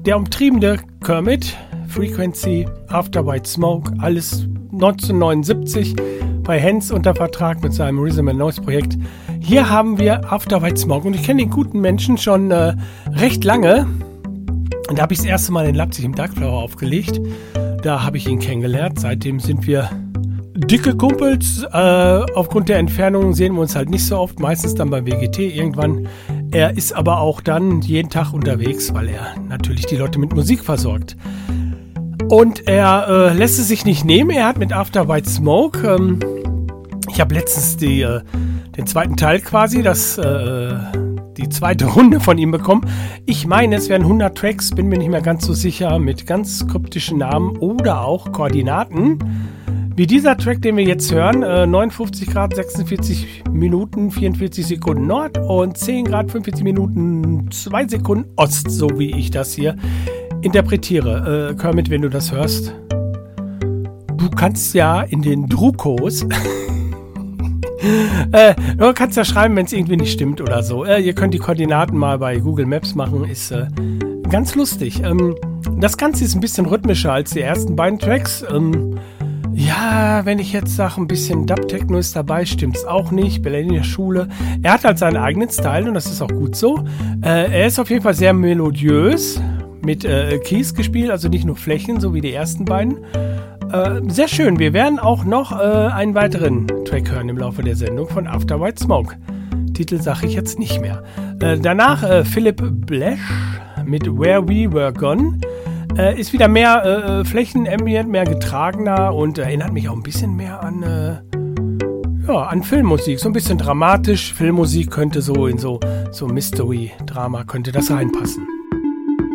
der umtriebene Kermit, Frequency, After White Smoke, alles 1979 bei Hans unter Vertrag mit seinem Rhythm and Noise Projekt. Hier haben wir After White Smoke und ich kenne den guten Menschen schon recht lange. Und da habe ich das erste Mal in Leipzig im Dark Flower aufgelegt. Da habe ich ihn kennengelernt. Seitdem sind wir dicke Kumpels. Aufgrund der Entfernung sehen wir uns halt nicht so oft. Meistens dann beim WGT irgendwann. Er ist aber auch dann jeden Tag unterwegs, weil er natürlich die Leute mit Musik versorgt. Und er lässt es sich nicht nehmen. Er hat mit After White Smoke, ich habe letztens den zweiten Teil quasi, die zweite Runde von ihm bekommen. Ich meine, es wären 100 Tracks, bin mir nicht mehr ganz so sicher, mit ganz kryptischen Namen oder auch Koordinaten. Wie dieser Track, den wir jetzt hören, 59 Grad, 46 Minuten, 44 Sekunden Nord und 10 Grad, 45 Minuten, 2 Sekunden Ost, so wie ich das hier interpretiere. Kermit, wenn du das hörst, du kannst ja in den Drukos du kannst ja schreiben, wenn es irgendwie nicht stimmt oder so. Ihr könnt die Koordinaten mal bei Google Maps machen, ist ganz lustig. Das Ganze ist ein bisschen rhythmischer als die ersten beiden Tracks. Ja, wenn ich jetzt sage, ein bisschen Dub-Techno ist dabei, stimmt's auch nicht. Berliner Schule. Er hat halt seinen eigenen Style und das ist auch gut so. Er ist auf jeden Fall sehr melodiös mit Keys gespielt, also nicht nur Flächen, so wie die ersten beiden. Sehr schön. Wir werden auch noch einen weiteren Track hören im Laufe der Sendung von After White Smoke. Titel sage ich jetzt nicht mehr. Danach Philip Blesch mit Where We Were Gone. Ist wieder mehr Flächenambient, mehr getragener und erinnert mich auch ein bisschen mehr an Filmmusik. So ein bisschen dramatisch. Filmmusik könnte so in so Mystery-Drama könnte das reinpassen.